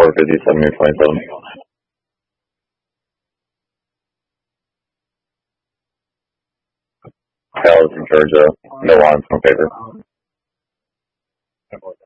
457 near 27. Dallas from Georgia. No lines, no paper.